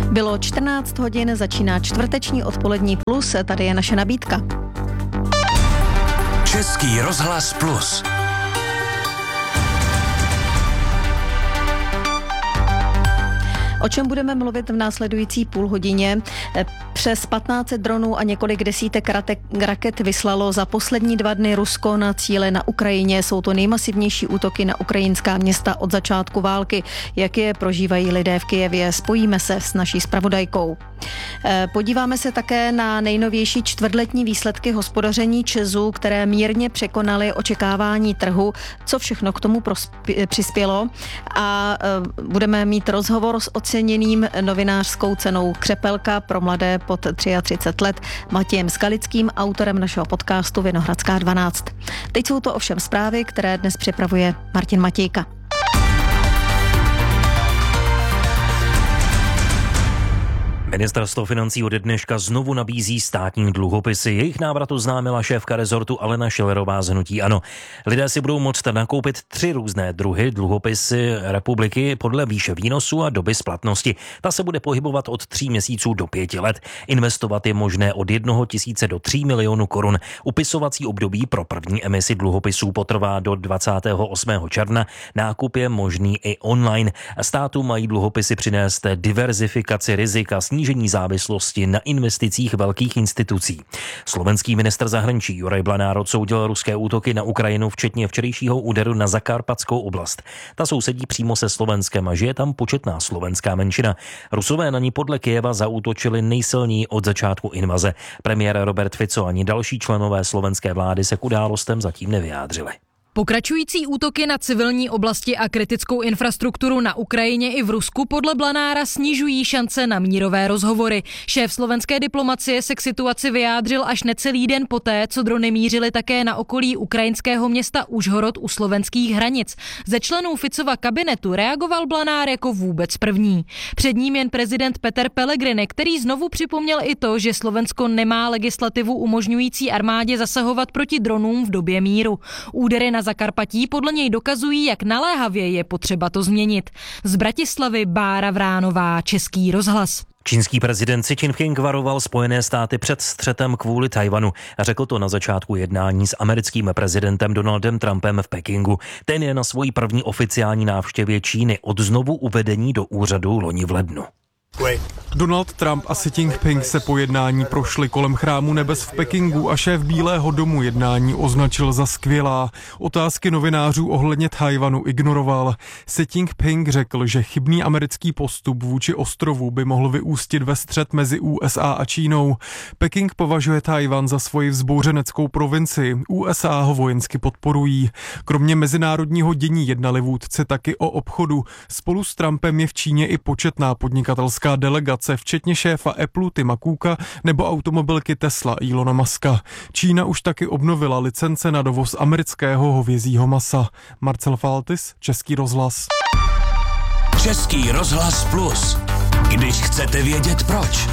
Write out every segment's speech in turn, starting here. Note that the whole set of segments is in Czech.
Bylo 14 hodin, začíná čtvrteční odpolední plus, tady je naše nabídka. Český rozhlas Plus. O čem budeme mluvit v následující půl hodině? Přes 1500 dronů a několik desítek raket vyslalo za poslední 2 dny Rusko na cíle na Ukrajině. Jsou to nejmasivnější útoky na ukrajinská města od začátku války. Jak je prožívají lidé v Kyjevě? Spojíme se s naší zpravodajkou. Podíváme se také na nejnovější čtvrtletní výsledky hospodaření ČEZu, které mírně překonaly očekávání trhu. Co všechno k tomu přispělo? A budeme mít rozhovor s oceněným novinářskou cenou Křepelka pro mladé pod 33 let Matějem Skalickým, autorem našeho podcastu Vinohradská 12. Teď jsou to ovšem zprávy, které dnes připravuje Martin Matějka. Ministerstvo financí ode dneška znovu nabízí státní dluhopisy. Jejich návrat oznámila šéfka rezortu Alena Schillerová z hnutí ANO. Lidé si budou moct nakoupit 3 různé druhy dluhopisy republiky podle výše výnosu a doby splatnosti. Ta se bude pohybovat od 3 měsíců do 5 let. Investovat je možné od 1 000 do 3 milionů korun. Upisovací období pro první emisi dluhopisů potrvá do 28. června. Nákup je možný i online. Státu mají dluhopisy přinést diverzifikaci rizika, snížení závislosti na investicích velkých institucí. Slovenský ministr zahraničí Juraj Blanár odsoudil ruské útoky na Ukrajinu, včetně včerejšího úderu na Zakarpatskou oblast. Ta sousedí přímo se Slovenskem a žije tam početná slovenská menšina. Rusové na ní podle Kyjeva zaútočili nejsilněji od začátku invaze. Premiér Robert Fico ani další členové slovenské vlády se k událostem zatím nevyjádřili. Pokračující útoky na civilní oblasti a kritickou infrastrukturu na Ukrajině i v Rusku podle Blanára snižují šance na mírové rozhovory. Šéf slovenské diplomacie se k situaci vyjádřil až necelý den poté, co drony mířily také na okolí ukrajinského města Užhorod u slovenských hranic. Ze členů Ficova kabinetu reagoval Blanár jako vůbec první. Před ním jen prezident Peter Pellegrini, který znovu připomněl i to, že Slovensko nemá legislativu umožňující armádě zasahovat proti dronům v době míru. Údery na Zakarpatí podle něj dokazují, jak naléhavě je potřeba to změnit. Z Bratislavy Bára Vránová, Český rozhlas. Čínský prezident Xi Jinping varoval Spojené státy před střetem kvůli Tchaj-wanu a řekl to na začátku jednání s americkým prezidentem Donaldem Trumpem v Pekingu. Ten je na svojí první oficiální návštěvě Číny od znovu uvedení do úřadu loni v lednu. Donald Trump a Xi Jinping se po jednání prošli kolem chrámu nebes v Pekingu a šéf Bílého domu jednání označil za skvělá. Otázky novinářů ohledně Tchaj-wanu ignoroval. Xi Jinping řekl, že chybný americký postup vůči ostrovu by mohl vyústit ve střet mezi USA a Čínou. Peking považuje Tchaj-wan za svoji vzbouřeneckou provincii. USA ho vojensky podporují. Kromě mezinárodního dění jednali vůdci taky o obchodu. Spolu s Trumpem je v Číně i početná podnikatelská delegace, včetně šéfa Apple Tima Cooka nebo automobilky Tesla Elona Muska. Čína už taky obnovila licence na dovoz amerického hovězího masa. Marcel Faltis, Český rozhlas. Český rozhlas Plus. Když chcete vědět proč.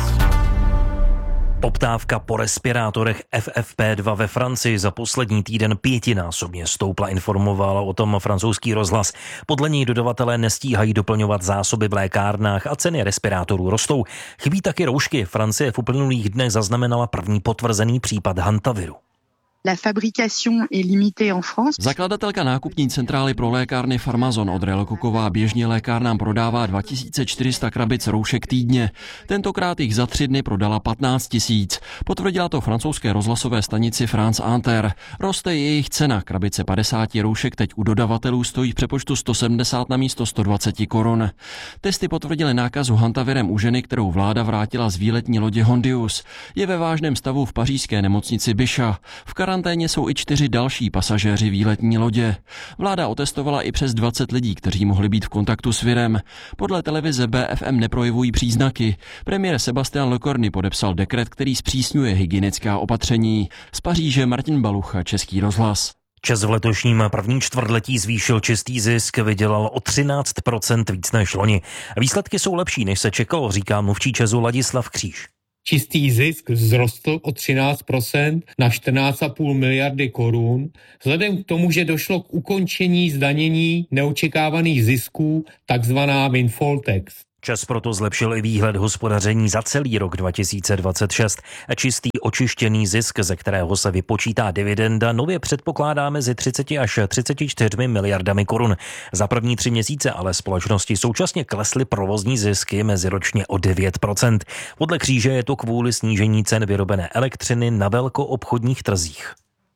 Poptávka po respirátorech FFP2 ve Francii za poslední týden 5násobně stoupla, informoval o tom francouzský rozhlas. Podle něj dodavatelé nestíhají doplňovat zásoby v lékárnách a ceny respirátorů rostou. Chybí taky roušky. Francie v uplynulých dnech zaznamenala první potvrzený případ hantaviru. La fabrication est limitée en France. Zakladatelka nákupní centrály pro lékárny Pharmazon Audrey Lecoqová běžně lékárnám prodává 2400 krabic roušek týdně. Tentokrát jich za 3 dny prodala 15 000. Potvrdila to francouzské rozhlasové stanici France Inter. Roste jejich cena. Krabice 50 roušek teď u dodavatelů stojí v přepočtu 170 na místo 120 korun. Testy potvrdily nákazu hantavirem u ženy, kterou vláda vrátila z výletní lodě Hondius. Je ve vážném stavu v pařížské nemocnici Bichat. V karanténě jsou i 4 další pasažéři výletní lodě. Vláda otestovala i přes 20 lidí, kteří mohli být v kontaktu s virem. Podle televize BFM neprojevují příznaky. Premiér Sebastian Lecornu podepsal dekret, který zpřísňuje hygienická opatření. Z Paříže Martin Balucha, Český rozhlas. ČEZ v letošním prvním čtvrtletí zvýšil čistý zisk, vydělal o 13% víc než loni. Výsledky jsou lepší, než se čekalo, říká mluvčí ČEZu Ladislav Kříž. Čistý zisk vzrostl o 13% na 14,5 miliardy korun. Vzhledem k tomu, že došlo k ukončení zdanění neočekávaných zisků, takzvaná windfall tax. ČEZ proto zlepšil i výhled hospodaření za celý rok 2026. Čistý očištěný zisk, ze kterého se vypočítá dividenda, nově předpokládá mezi 30 až 34 miliardami korun. Za první 3 měsíce ale společnosti současně klesly provozní zisky meziročně o 9%. Podle Kříže je to kvůli snížení cen vyrobené elektřiny na velkoobchodních trzích.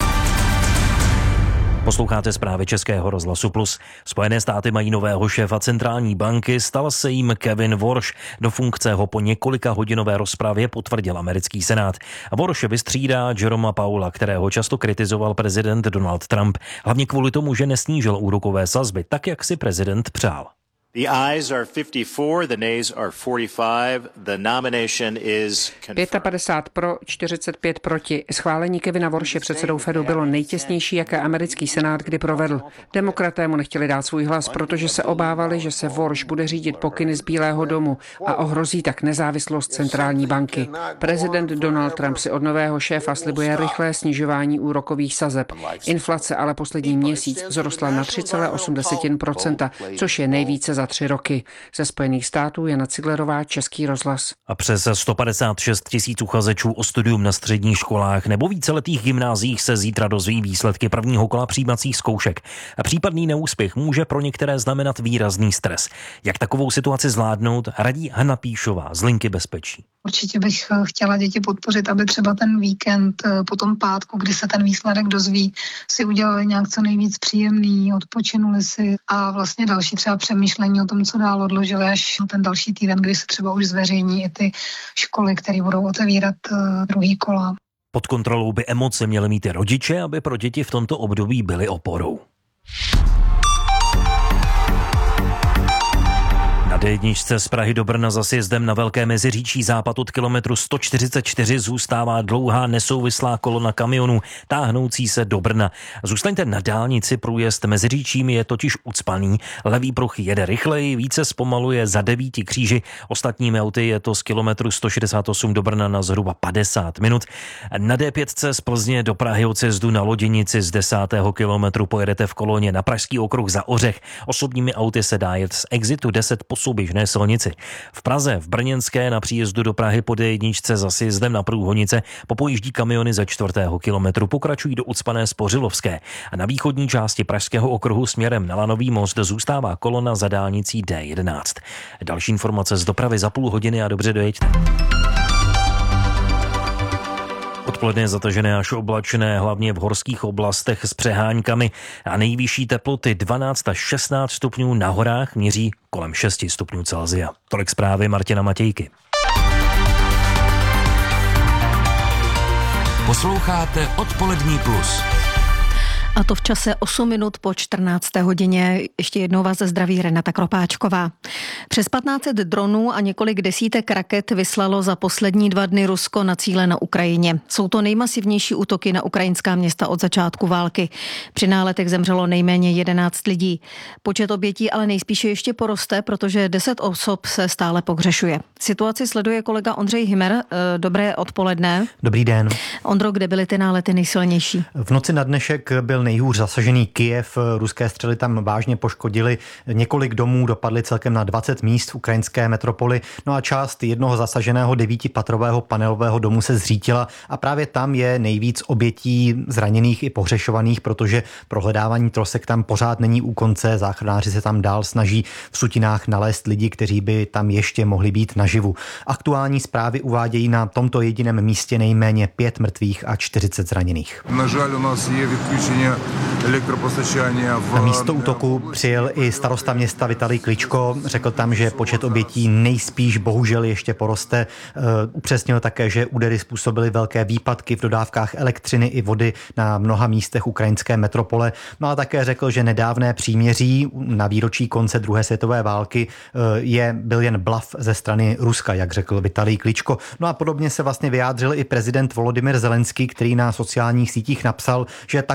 Posloucháte zprávy Českého rozhlasu Plus. Spojené státy mají nového šéfa centrální banky, stal se jim Kevin Warsh. Do funkce ho po několika hodinové rozpravě potvrdil americký senát. Warsh vystřídá Jeroma Powella, kterého často kritizoval prezident Donald Trump, hlavně kvůli tomu, že nesnížil úrokové sazby, tak jak si prezident přál. The ayes are 54, the nays are 45. The nomination is 55 pro, 45 proti. Schválení Kevina Warshe předsedou Fedu bylo nejtěsnější, jaké americký senát kdy provedl. Demokraté mu nechtěli dát svůj hlas, protože se obávali, že se Warsh bude řídit pokyny z Bílého domu a ohrozí tak nezávislost centrální banky. Prezident Donald Trump si od nového šéfa slibuje rychlé snižování úrokových sazeb. Inflace ale poslední měsíc vzrostla na 3,8%, což je nejvíce za 3 roky. Ze Spojených států Jana Ciglerová, Český rozhlas. A přes 156 000 uchazečů o studium na středních školách nebo víceletých gymnáziích se zítra dozví výsledky prvního kola přijímacích zkoušek. A případný neúspěch může pro některé znamenat výrazný stres. Jak takovou situaci zvládnout, radí Hana Píšová z Linky bezpečí. Určitě bych chtěla děti podpořit, aby třeba ten víkend po tom pátku, kdy se ten výsledek dozví, si udělali nějak co nejvíc příjemný, odpočinuli si a vlastně další třeba přemýšlení o tom, co dál odložili až ten další týden, kdy se třeba už zveřejní i ty školy, které budou otevírat druhý kola. Pod kontrolou by emoce měly mít i rodiče, aby pro děti v tomto období byly oporou. Na D1 z Prahy do Brna za sjezdem na Velké Meziříčí západ od kilometru 144 zůstává dlouhá nesouvislá kolona kamionů táhnoucí se do Brna. Zůstaňte na dálnici, průjezd Meziříčím je totiž ucpaný, levý pruh jede rychleji, více zpomaluje za 9 kříži, ostatními auty je to z kilometru 168 do Brna na zhruba 50 minut. Na D5 z Plzně do Prahy od sjezdu na Loděnici z 10. kilometru pojedete v koloně na Pražský okruh za Ořech. Osobními auty se dá jet z exitu 10 po souběžné silnici. V Praze v Brněnské na příjezdu do Prahy po D1 za sjezdem na Průhonice popojíždí kamiony ze 4. kilometru, pokračují do ucpané Spořilovské. A na východní části Pražského okruhu směrem na Lanový most zůstává kolona za dálnicí D11. Další informace z dopravy za půl hodiny a dobře dojeďte. Odpoledne je zatažené až oblačné, hlavně v horských oblastech s přeháňkami a nejvyšší teploty 12 až 16 stupňů, na horách měří kolem 6 stupňů Celsia. Tolik zprávy Martina Matějky. Posloucháte Odpolední plus. A to v čase 8 minut po 14. hodině. Ještě jednou vás zdraví Renata Kropáčková. Přes 1500 dronů a několik desítek raket vyslalo za poslední 2 dny Rusko na cíle na Ukrajině. Jsou to nejmasivnější útoky na ukrajinská města od začátku války. Při náletech zemřelo nejméně 11 lidí. Počet obětí ale nejspíše ještě poroste, protože 10 osob se stále pohřešuje. Situaci sleduje kolega Ondřej Hymer. Dobré odpoledne. Dobrý den. Ondro, kde byly ty nálety nejsilnější? V noci na dnešek byl nejhůř zasažený Kyjev. Ruské střely tam vážně poškodily několik domů, dopadly celkem na 20 míst v ukrajinské metropoli. No a část jednoho zasaženého 9patrového panelového domu se zřítila a právě tam je nejvíc obětí zraněných i pohřešovaných, protože prohledávání trosek tam pořád není u konce. Záchranáři se tam dál snaží v sutinách nalézt lidi, kteří by tam ještě mohli být naživu. Aktuální zprávy uvádějí na tomto jediném místě nejméně 5 mrtvých a 40 zraněných. Na místo útoku přijel i starosta města Vitalij Kličko. Řekl tam, že počet obětí nejspíš bohužel ještě poroste. Upřesnil také, že údery způsobily velké výpadky v dodávkách elektřiny i vody na mnoha místech ukrajinské metropole. No a také řekl, že nedávné příměří na výročí konce druhé světové války byl jen bluf ze strany Ruska, jak řekl Vitalij Kličko. No a podobně se vlastně vyjádřil i prezident Volodymyr Zelenský, který na sociálních sítích napsal, že takhle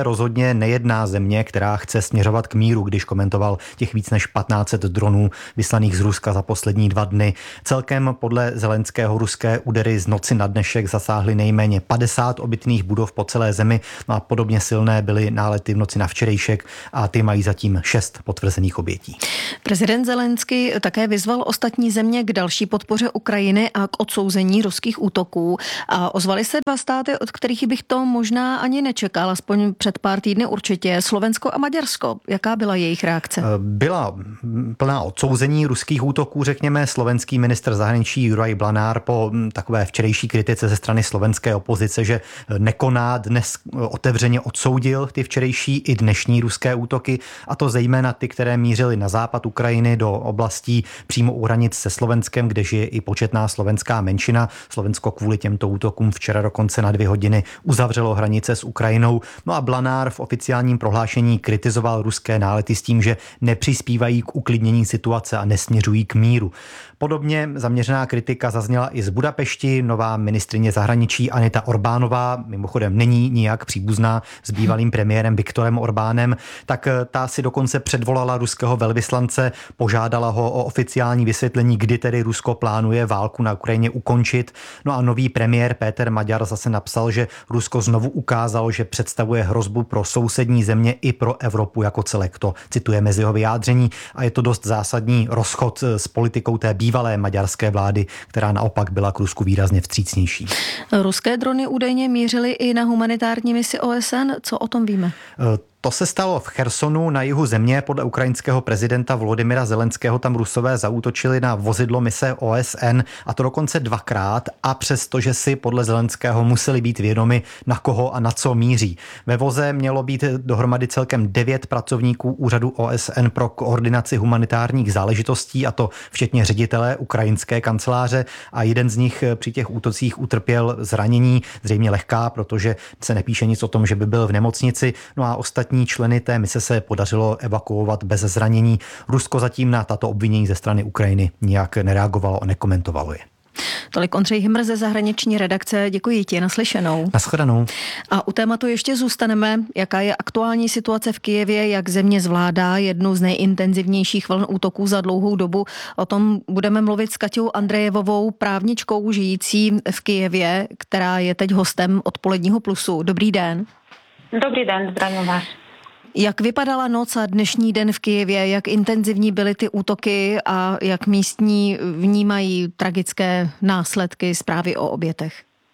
rozhodně nejedná země, která chce směřovat k míru, když komentoval těch víc než 1500 dronů vyslaných z Ruska za poslední 2 dny. Celkem podle Zelenského ruské údery z noci na dnešek zasáhly nejméně 50 obytných budov po celé zemi a podobně silné byly nálety v noci na včerejšek a ty mají zatím 6 potvrzených obětí. Prezident Zelenský také vyzval ostatní země k další podpoře Ukrajiny a k odsouzení ruských útoků. A ozvaly se 2 státy, od kterých bych to možná ani nečekal, aspoň před pár týdny určitě, Slovensko a Maďarsko. Jaká byla jejich reakce? Byla plná odsouzení ruských útoků, řekněme. Slovenský ministr zahraničí Juraj Blanár po takové včerejší kritice ze strany slovenské opozice, že nekoná, dnes otevřeně odsoudil ty včerejší i dnešní ruské útoky, a to zejména ty, které mířily na západ Ukrajiny do oblastí přímo u hranic se Slovenskem, kde žije i početná slovenská menšina. Slovensko kvůli těmto útokům včera dokonce na 2 hodiny uzavřelo hranice s Ukrajinou. No a Blanár v oficiálním prohlášení kritizoval ruské nálety s tím, že nepřispívají k uklidnění situace a nesměřují k míru. Podobně zaměřená kritika zazněla i z Budapešti. Nová ministryně zahraničí Anita Orbánová, mimochodem není nijak příbuzná s bývalým premiérem Viktorem Orbánem, tak ta si dokonce předvolala ruského velvyslance, požádala ho o oficiální vysvětlení, kdy tedy Rusko plánuje válku na Ukrajině ukončit. No a nový premiér Péter Maďar zase napsal, že Rusko znovu ukázalo, že představuje hrozbu pro sousední země i pro Evropu jako celek. To citujeme z jeho vyjádření a je to dost zásadní rozchod s politikou té bývalé maďarské vlády, která naopak byla k Rusku výrazně vstřícnější. Ruské drony údajně mířily i na humanitární misi OSN. Co o tom víme? To se stalo v Chersonu na jihu země. Podle ukrajinského prezidenta Volodymyra Zelenského tam Rusové zaútočili na vozidlo mise OSN, a to dokonce 2krát, a přesto, že si podle Zelenského museli být vědomi, na koho a na co míří. Ve voze mělo být dohromady celkem 9 pracovníků úřadu OSN pro koordinaci humanitárních záležitostí, a to včetně ředitele ukrajinské kanceláře, a jeden z nich při těch útocích utrpěl zranění, zřejmě lehká, protože se nepíše nic o tom, že by byl v nemocnici. No a ostatní členy té mise se podařilo evakuovat bez zranění. Rusko zatím na tato obvinění ze strany Ukrajiny nijak nereagovalo a nekomentovalo je. Tolik Ondřej Hymr ze zahraniční redakce. Děkuji ti, naslyšenou. Nashledanou. A u tématu ještě zůstaneme. Jaká je aktuální situace v Kyjevě, jak země zvládá jednu z nejintenzivnějších vln útoků za dlouhou dobu. O tom budeme mluvit s Kaťou Andrejevovou, právničkou žijící v Kyjevě, která je teď hostem Odpoledního plusu. Dobrý den. Dobrý den, zdravím vás. Jak vypadala noc a dnešní den v Kyjevě, jak intenzivní byly ty útoky a jak místní vnímají tragické následky, zprávy o obětech?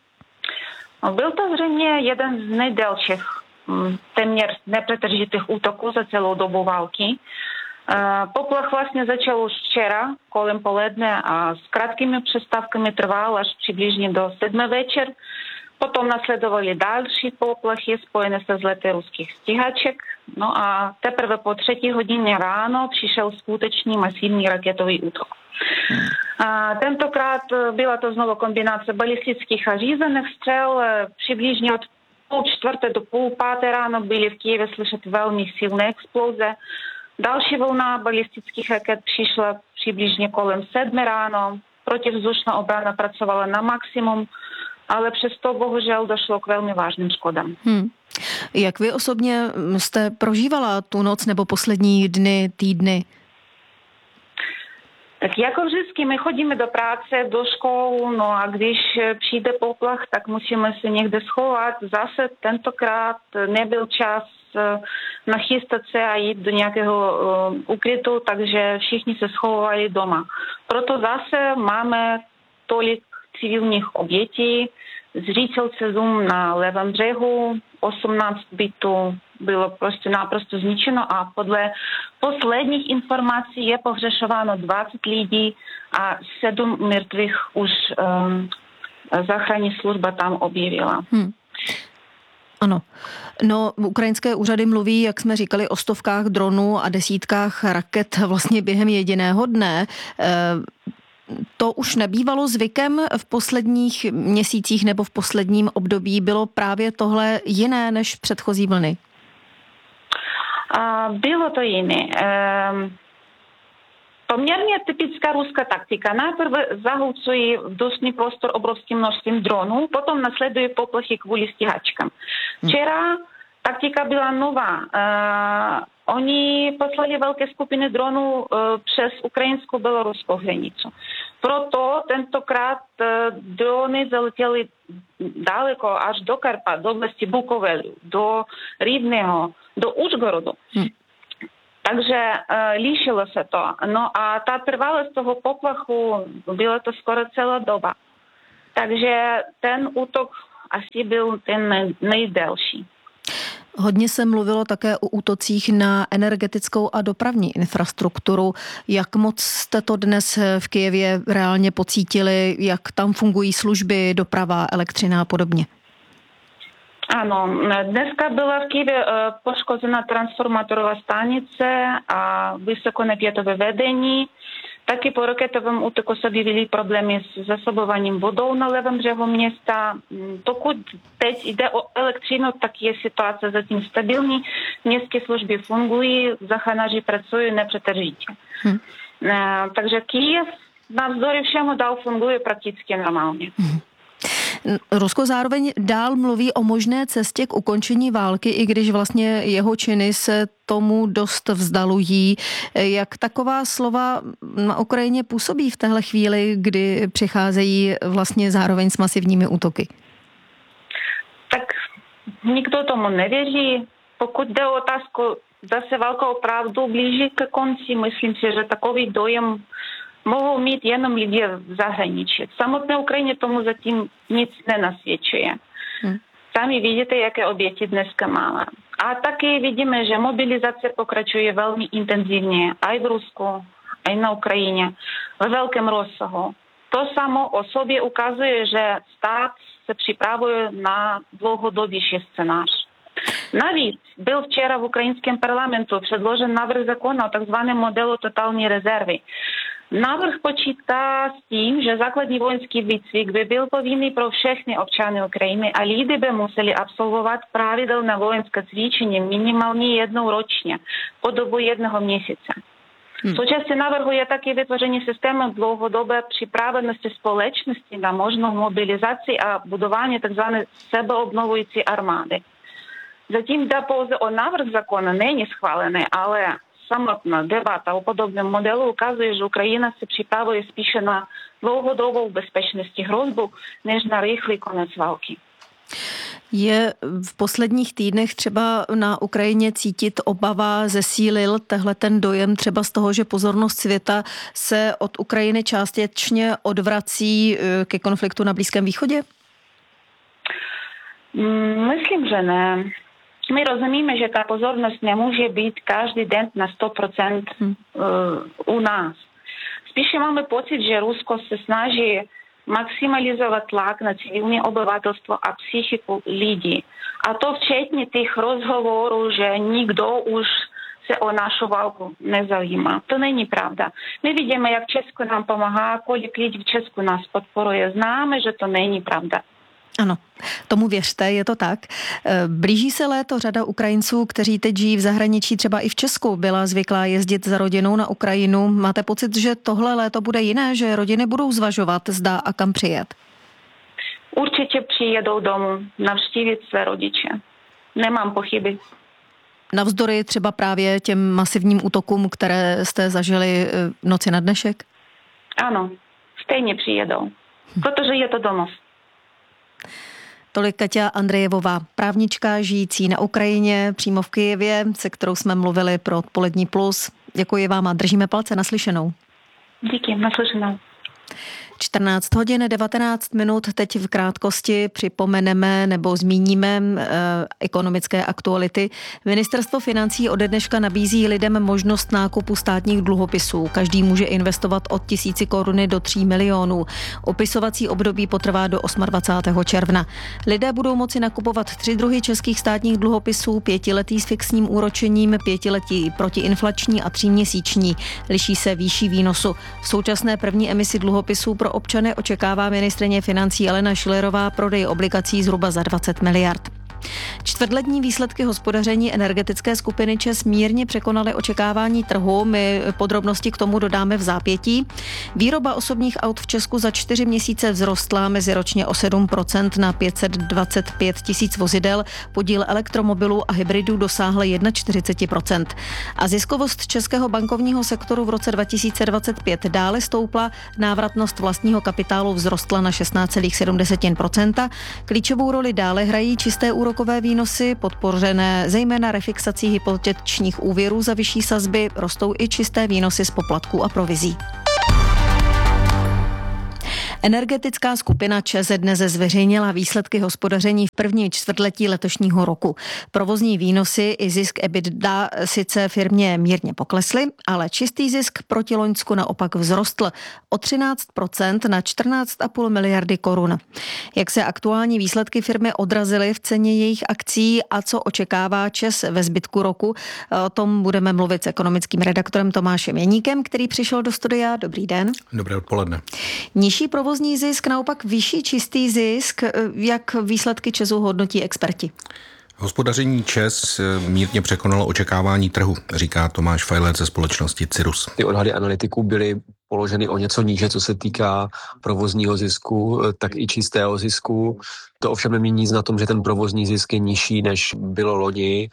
Byl to zřejmě jeden z nejdelších, téměř nepřetržitých útoků za celou dobu války. Poplach vlastně začal už včera, kolem poledne, a s krátkými přestávkami trval až přibližně do 7 večer. Potom nasledovali další poplachy spojené se vzlety ruských stíhaček. No a teprve po 3 hodině ráno přišel skutečný masivní raketový útok. Tentokrát byla to znovu kombinace balistických a řízených střel. Přibližně od 3:30 do 4:30 ráno byly v Kyjevě slyšet velmi silné exploze. Další vlna balistických raket přišla přibližně kolem 7 ráno. Protivzdušná obrana pracovala na maximum, ale přesto bohužel došlo k velmi vážným škodám. Jak vy osobně jste prožívala tu noc nebo poslední dny, týdny? Tak jako vždycky, my chodíme do práce, do škol, no a když přijde poplach, tak musíme se někde schovat. Zase tentokrát nebyl čas nachystat se a jít do nějakého ukrytu, takže všichni se schovali doma. Proto zase máme tolik civilních obětí. Zřítitelce dům na levém břehu, 18 bytů bylo prostě naprosto zničeno a podle posledních informací je pohřešováno 20 lidí a 7 mrtvých už záchranní služba tam objevila. Ano. No, ukrajinské úřady mluví, jak jsme říkali, o stovkách dronů a desítkách raket vlastně během jediného dne. To už nebývalo zvykem v posledních měsících nebo v posledním období. Bylo právě tohle jiné než předchozí vlny? Bylo to jiné. Poměrně typická ruská taktika. Najprve zahlcují vzdušný prostor obrovským množstvím dronů, potom nasledují poplachy kvůli stíhačkám. Včera Taktika byla nová. Oni poslali velké skupiny dronů přes ukrajinsko-běloruskou hranici. Proto tentokrát drony zaletěly daleko až do Karpat, do oblasti Bukovelu, do Rivného, do Užgorodu. Takže lišilo se to. No a ta trvalost toho poplachu byla to skoro celá doba. Takže ten útok asi byl ten nejdelší. Hodně se mluvilo také o útocích na energetickou a dopravní infrastrukturu. Jak moc jste to dnes v Kyjevě reálně pocítili? Jak tam fungují služby, doprava, elektřina a podobně? Ano, dneska byla v Kyjevě poškozena transformátorová stanice a vysokonapětové vedení. Taky po raketovém útoku se objevily problémy s zásobováním vodou na levém břehu města. Pokud teď jde o elektřinu, tak je situace zatím stabilní. Městské služby fungují, záchranáři pracují nepřetržitě. Takže Kyjev navzdory všemu dál funguje prakticky normálně. Rusko zároveň dál mluví o možné cestě k ukončení války, i když vlastně jeho činy se tomu dost vzdalují. Jak taková slova na Ukrajině působí v téhle chvíli, kdy přicházejí vlastně zároveň s masivními útoky? Tak nikdo tomu nevěří. Pokud jde o otázku, zase válka opravdu blíží ke konci, myslím si, že takový dojem mohou mít jenom lidé v zahraničí. V samotné Ukrajině tomu zatím nic nenasvědčuje. Sami vidíte, jaké oběti dneska máme. A taky vidíme, že mobilizace pokračuje velmi intenzivně i v Rusku, i na Ukrajině, ve velkém rozsahu. To samo o sobě ukazuje, že stát se připravuje na dlouhodobější scénář. Navíc byl včera v ukrajinském parlamentu předložen návrh zákona o takzvaném modelu totální rezervy. Návrh počítá s tím, že základní vojenský výcvik by byl povinný pro všechny občany Ukrajiny a lidé by museli absolvovat pravidelné vojenské cvičení minimálně jednou ročně po dobu 1 měsíce. Součástí návrhu je také vytvoření systému dlouhodobé připravenosti společnosti na možnou mobilizaci a budování tzv. Sebeobnovující armády. Zatím jde pouze o návrh zákona, není schválený, ale samotná debata o podobném modelu ukazuje, že Ukrajina se připravuje spíše na dlouhodobou bezpečnostní hrozbu, než na rychlý konec války. Je v posledních týdnech třeba na Ukrajině cítit obava, zesílil tehle ten dojem třeba z toho, že pozornost světa se od Ukrajiny částečně odvrací ke konfliktu na Blízkém východě? Myslím, že ne. My rozumíme, že ta pozornost nemůže být každý den na 100% u nás. Spíše máme pocit, že Rusko se snaží maximalizovat tlak na civilní obyvatelstvo a psychiku lidí. A to včetně těch rozhovorů, že nikdo už se o našu válku nezajímá. To není pravda. My vidíme, jak Česko nám pomáhá, kolik lidí v Česku nás podporuje. Známe, že to není pravda. Ano, tomu věřte, je to tak. Blíží se léto, řada Ukrajinců, kteří teď žijí v zahraničí, třeba i v Česku, byla zvyklá jezdit za rodinou na Ukrajinu. Máte pocit, že tohle léto bude jiné, že rodiny budou zvažovat, zda a kam přijet? Určitě přijedou domů navštívit své rodiče. Nemám pochyby. Navzdory třeba právě těm masivním útokům, které jste zažili v noci na dnešek? Ano, stejně přijedou, protože je to domov. Tolik Kaťa Andrejevová, právnička žijící na Ukrajině, přímo v Kyjevě, se kterou jsme mluvili pro Odpolední plus. Děkuji vám a držíme palce, naslyšenou. Díky, naslyšenou. 14 hodin 19 minut, teď v krátkosti připomeneme nebo zmíníme ekonomické aktuality. Ministerstvo financí ode dneška nabízí lidem možnost nákupu státních dluhopisů. Každý může investovat od 1000 koruny do 3 milionů. Opisovací období potrvá do 28. června. Lidé budou moci nakupovat 3 druhy českých státních dluhopisů, 5letý s fixním úročením, 5letý protiinflační a 3měsíční. Liší se výší výnosu. V současné první emisi dluhopisů pro občany očekává ministryně financí Alena Schillerová prodej obligací zhruba za 20 miliard. Čtvrtletní výsledky hospodaření energetické skupiny ČEZ mírně překonaly očekávání trhu. My podrobnosti k tomu dodáme v zápětí. Výroba osobních aut v Česku za 4 měsíce vzrostla meziročně o 7% na 525 000 vozidel. Podíl elektromobilů a hybridů dosáhl 41%. A ziskovost českého bankovního sektoru v roce 2025 dále stoupla. Návratnost vlastního kapitálu vzrostla na 16,7%. Klíčovou roli dále hrají čisté úrokové výnosy, podpořené zejména refixací hypotečních úvěrů za vyšší sazby, rostou i čisté výnosy z poplatků a provizí. Energetická skupina ČEZ dnes zveřejnila výsledky hospodaření v prvním čtvrtletí letošního roku. Provozní výnosy i zisk EBITDA sice firmě mírně poklesly, ale čistý zisk proti loňsku naopak vzrostl o 13% na 14,5 miliardy korun. Jak se aktuální výsledky firmy odrazily v ceně jejich akcí a co očekává ČEZ ve zbytku roku, o tom budeme mluvit s ekonomickým redaktorem Tomášem Jeníkem, který přišel do studia. Dobrý den. Dobré odpoledne. Nižší provozní zisk, naopak vyšší čistý zisk. Jak výsledky ČEZu hodnotí experti? Hospodaření ČEZ mírně překonalo očekávání trhu, říká Tomáš Fajler ze společnosti Cirrus. Ty odhady analytiků byly položeny o něco níže, co se týká provozního zisku, tak i čistého zisku. To ovšem nemění nic na tom, že ten provozní zisk je nižší, než bylo loni,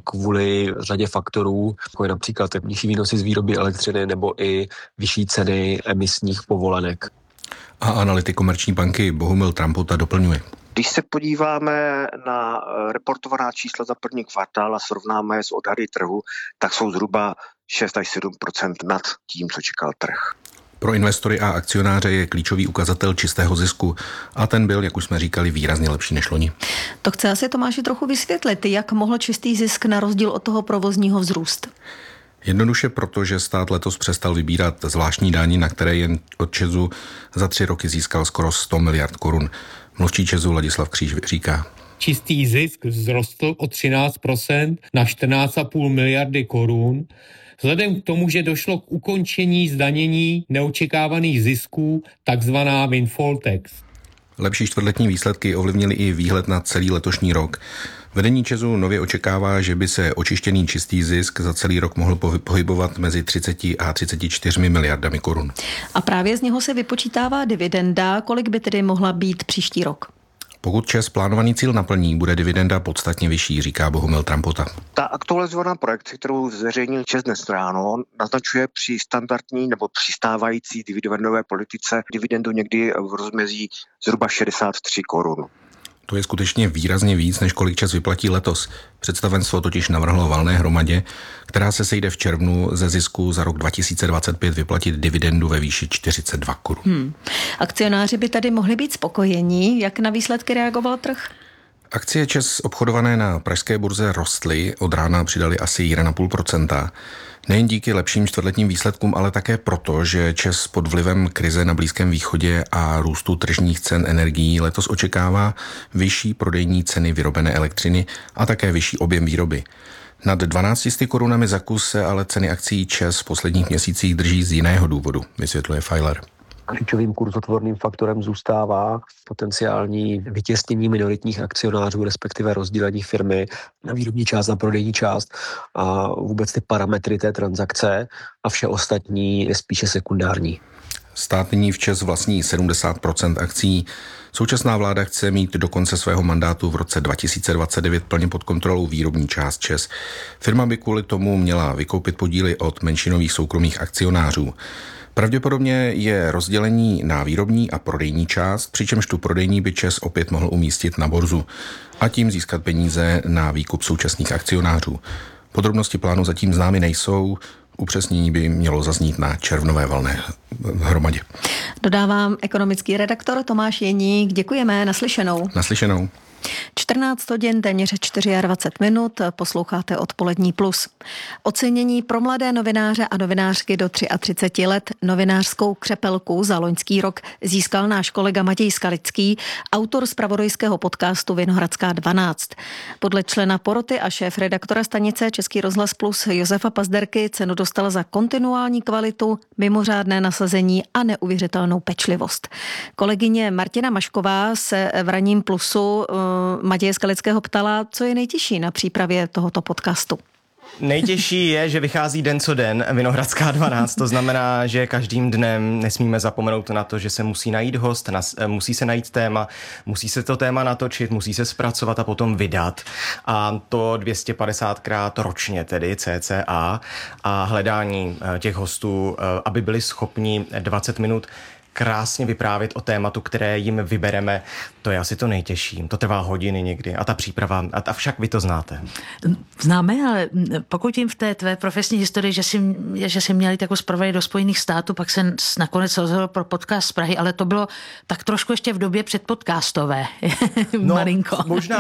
kvůli řadě faktorů, jako je například nižší výnosy z výroby elektřiny nebo i vyšší ceny emisních povolenek. A analytik Komerční banky Bohumil Trampota doplňuje. Když se podíváme na reportovaná čísla za první kvartál a srovnáme s odhady trhu, tak jsou zhruba 6 až 7% nad tím, co čekal trh. Pro investory a akcionáře je klíčový ukazatel čistého zisku a ten byl, jak už jsme říkali, výrazně lepší než loni. To chce asi Tomáši trochu vysvětlit, jak mohl čistý zisk na rozdíl od toho provozního vzrůst. Jednoduše proto, že stát letos přestal vybírat zvláštní daň, na které jen od ČEZu za 3 roky získal skoro 100 miliard korun. Mluvčí ČEZu Ladislav Kříž říká. Čistý zisk vzrostl o 13% na 14,5 miliardy korun. Vzhledem k tomu, že došlo k ukončení zdanění neočekávaných zisků, takzvaná windfall tax. Lepší čtvrtletní výsledky ovlivnily i výhled na celý letošní rok. Vedení ČEZu nově očekává, že by se očištěný čistý zisk za celý rok mohl pohybovat mezi 30 a 34 miliardami korun. A právě z něho se vypočítává dividenda. Kolik by tedy mohla být příští rok? Pokud ČEZ plánovaný cíl naplní, bude dividenda podstatně vyšší, říká Bohumil Trampota. Ta aktualizovaná projekce, kterou zveřejnil ČEZ dnes ráno, naznačuje při standardní nebo přistávající dividendové politice dividendu někdy v rozmezí zhruba 63 korun. To je skutečně výrazně víc, než kolik ČEZ vyplatí letos. Představenstvo totiž navrhlo valné hromadě, která se sejde v červnu, ze zisku za rok 2025 vyplatit dividendu ve výši 42 korun. Akcionáři by tady mohli být spokojení. Jak na výsledky reagoval trh? Akcie ČEZ obchodované na pražské burze rostly, od rána přidali asi 1,5%. Nejen díky lepším čtvrtletním výsledkům, ale také proto, že ČEZ pod vlivem krize na Blízkém východě a růstu tržních cen energií letos očekává vyšší prodejní ceny vyrobené elektřiny a také vyšší objem výroby. Nad 12 korunami za kus se ale ceny akcií ČEZ v posledních měsících drží z jiného důvodu, vysvětluje Fajler. Klíčovým kurzotvorným faktorem zůstává potenciální vytěsnění minoritních akcionářů, respektive rozdělení firmy na výrobní část, na prodejní část a vůbec ty parametry té transakce a vše ostatní je spíše sekundární. Stát nyní v ČEZ vlastní 70% akcí. Současná vláda chce mít do konce svého mandátu v roce 2029 plně pod kontrolou výrobní část ČEZ. Firma by kvůli tomu měla vykoupit podíly od menšinových soukromých akcionářů. Pravděpodobně je rozdělení na výrobní a prodejní část, přičemž tu prodejní by ČEZ opět mohl umístit na burzu a tím získat peníze na výkup současných akcionářů. Podrobnosti plánu zatím známy nejsou, upřesnění by mělo zaznít na červnové valné hromadě. Dodávám ekonomický redaktor Tomáš Jeník. Děkujeme, naslyšenou. Naslyšenou. 14 hodin, téměř 24 minut, posloucháte Odpolední plus. Ocenění pro mladé novináře a novinářky do 33 let novinářskou křepelku za loňský rok získal náš kolega Matěj Skalický, autor zpravodajského podcastu Vinohradská 12. Podle člena poroty a šéf-redaktora stanice Český rozhlas Plus Josefa Pazderky cenu dostal za kontinuální kvalitu, mimořádné nasazení a neuvěřitelnou pečlivost. Kolegyně Martina Mašková se v ranním plusu Matěje Skalického ptala, co je nejtěžší na přípravě tohoto podcastu. Nejtěžší je, že vychází den co den Vinohradská 12, to znamená, že každým dnem nesmíme zapomenout na to, že se musí najít host, musí se najít téma, musí se to téma natočit, musí se zpracovat a potom vydat. A to 250krát ročně tedy cca a hledání těch hostů, aby byli schopni 20 minut krásně vyprávět o tématu, které jim vybereme, to je asi to nejtěžší. To trvá hodiny někdy a ta příprava, a však vy to znáte. Známe, ale pokud jim v té tvé profesní historii, že jsi měli takovou zpravodaj do Spojených států, pak se nakonec rozhodl pro podcast z Prahy, ale to bylo tak trošku ještě v době předpodcastové. No, malinko. Možná